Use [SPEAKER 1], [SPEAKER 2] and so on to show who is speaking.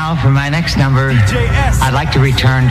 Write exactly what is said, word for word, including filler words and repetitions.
[SPEAKER 1] now, for my next number,
[SPEAKER 2] D J S.
[SPEAKER 1] I'd like to return